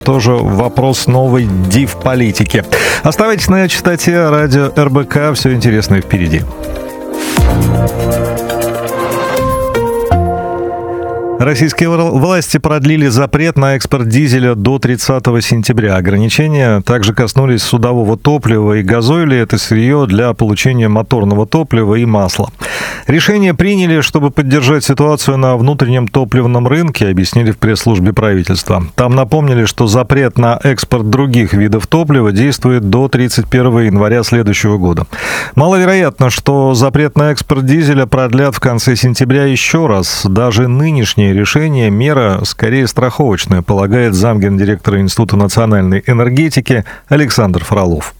Тоже вопрос новой див-политики. Оставайтесь на частоте радио РБК. Все интересное впереди. Российские власти продлили запрет на экспорт дизеля до 30 сентября. Ограничения также коснулись судового топлива и газоиля. Это сырье для получения моторного топлива и масла. Решение приняли, чтобы поддержать ситуацию на внутреннем топливном рынке, объяснили в пресс-службе правительства. Там напомнили, что запрет на экспорт других видов топлива действует до 31 января следующего года. Маловероятно, что запрет на экспорт дизеля продлят в конце сентября еще раз. Даже нынешнее решение — мера скорее страховочная, полагает замгендиректора Института национальной энергетики Александр Фролов.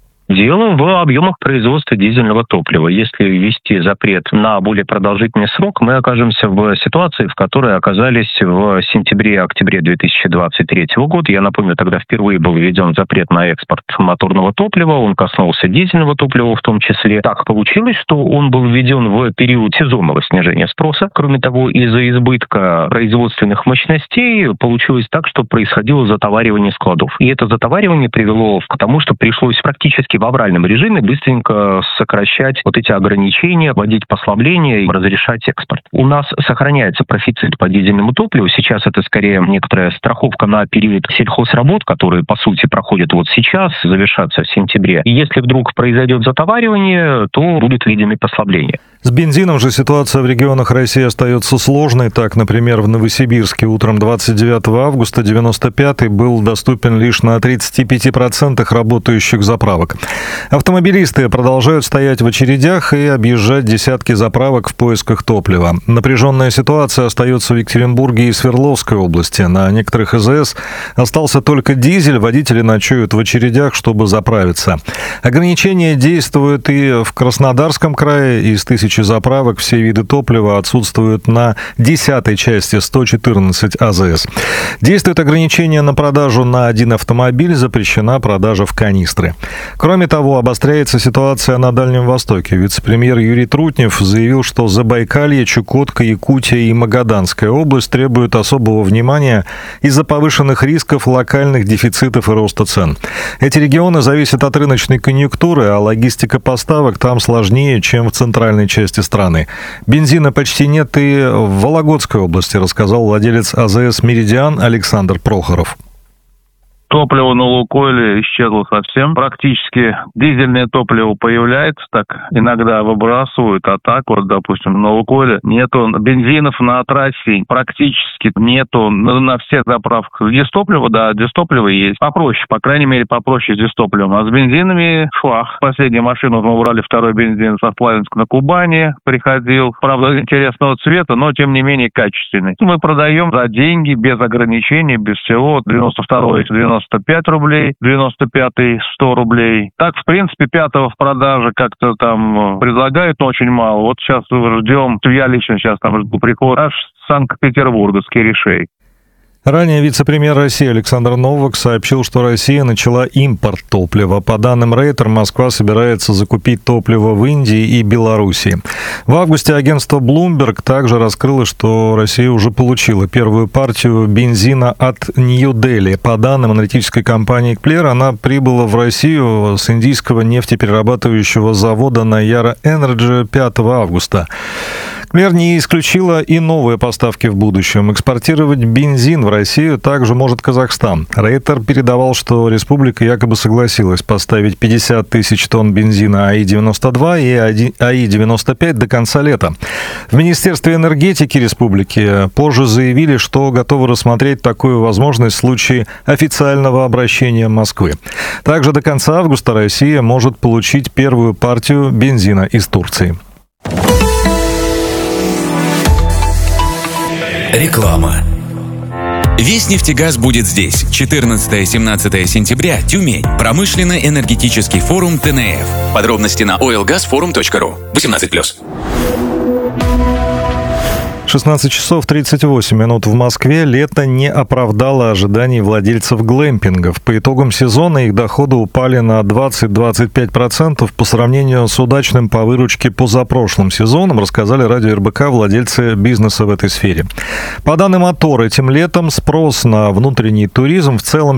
Дело в объемах производства дизельного топлива. Если ввести запрет на более продолжительный срок, мы окажемся в ситуации, в которой оказались в сентябре-октябре 2023 года. Я напомню, тогда впервые был введен запрет на экспорт моторного топлива. Он коснулся дизельного топлива в том числе. Так получилось, что он был введен в период сезонного снижения спроса. Кроме того, из-за избытка производственных мощностей получилось так, что происходило затоваривание складов. И это затоваривание привело к тому, что пришлось практически в авральном режиме быстренько сокращать вот эти ограничения, вводить послабления и разрешать экспорт. У нас сохраняется профицит по дизельному топливу. Сейчас это скорее некоторая страховка на период сельхозработ, которые, по сути, проходят вот сейчас, завершатся в сентябре. И если вдруг произойдет затоваривание, то будут введены послабления. С бензином же ситуация в регионах России остается сложной. Так, например, в Новосибирске утром 29 августа 95-й был доступен лишь на 35% работающих заправок. Автомобилисты продолжают стоять в очередях и объезжать десятки заправок в поисках топлива. Напряженная ситуация остается в Екатеринбурге и Свердловской области. На некоторых АЗС остался только дизель, водители ночуют в очередях, чтобы заправиться. Ограничения действуют и в Краснодарском крае. Из 1000 заправок все виды топлива отсутствуют на 10-й части 114 АЗС. Действует ограничение на продажу на один автомобиль, запрещена продажа в канистры. Кроме того, обостряется ситуация на Дальнем Востоке. Вице-премьер Юрий Трутнев заявил, что Забайкалье, Чукотка, Якутия и Магаданская область требуют особого внимания из-за повышенных рисков локальных дефицитов и роста цен. Эти регионы зависят от рыночной конъюнктуры, а логистика поставок там сложнее, чем в центральной части страны. Бензина почти нет и в Вологодской области, рассказал владелец АЗС «Меридиан» Александр Прохоров. Топливо на Лукойле исчезло совсем. Практически дизельное топливо появляется, так иногда выбрасывают, а так вот, допустим, на Лукойле нету бензинов на трассе, практически нету на всех заправках. Дистопливо, да, дистопливо есть. Попроще, по крайней мере, попроще с дистопливом. А с бензинами швах. Последнюю машину мы брали второй бензин со Славянска на Кубани, приходил. Правда, интересного цвета, но тем не менее качественный. Мы продаем за деньги, без ограничений, без всего. 92-й, 95 рублей, 95-й 100 рублей. Так, в принципе, 5-го в продаже как-то там предлагают, но очень мало. Вот сейчас ждем, я лично сейчас там жду приход аж с Санкт-Петербурга, с Киришей. Ранее вице-премьер России Александр Новак сообщил, что Россия начала импорт топлива. По данным Рейтер, Москва собирается закупить топливо в Индии и Белоруссии. В августе агентство Bloomberg также раскрыло, что Россия уже получила первую партию бензина от Нью-Дели. По данным аналитической компании Кплер, она прибыла в Россию с индийского нефтеперерабатывающего завода Nayara Energy 5 августа. Кплер не исключила и новые поставки в будущем. Экспортировать бензин в Россию также может Казахстан. Рейтер передавал, что республика якобы согласилась поставить 50 тысяч тонн бензина АИ-92 и АИ-95 до конца лета. В Министерстве энергетики республики позже заявили, что готовы рассмотреть такую возможность в случае официального обращения Москвы. Также до конца августа Россия может получить первую партию бензина из Турции. Реклама. Весь нефтегаз будет здесь. 14-17 сентября. Тюмень. Промышленно-энергетический форум ТНФ. Подробности на oilgasforum.ru. 18+. 16 часов 38 минут в Москве. Лето не оправдало ожиданий владельцев глэмпингов. По итогам сезона их доходы упали на 20-25% по сравнению с удачным по выручке позапрошлым сезоном, рассказали радио РБК владельцы бизнеса в этой сфере. По данным АТОР, этим летом спрос на внутренний туризм в целом